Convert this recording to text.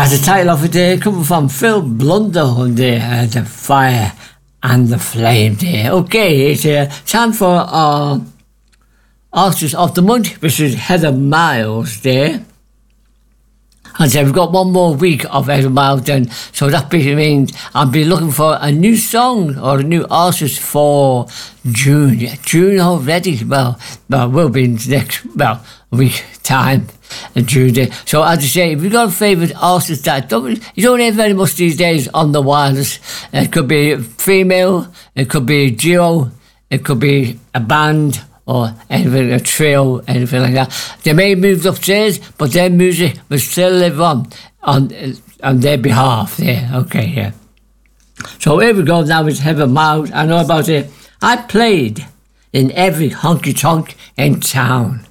As the title of it there, coming from Phil Blunderhund there, The Fire and the Flame there. Okay, it's time for our Artist of the Month, which is Heather Miles there. And so we've got one more week of Heather Miles then, so that basically means I'll be looking for a new song or a new artist for June. Yeah, June already. Well, we'll be next, week time in June day. So as I say, if you've got a favourite artist that you don't hear very much these days on the wireless, it could be female, it could be a duo, it could be a band, or anything, a trio, anything like that. They may have moved upstairs, but their music will still live on their behalf. Yeah, okay, yeah. So here we go now with Heather Miles. I know about it. I played in every honky-tonk in town.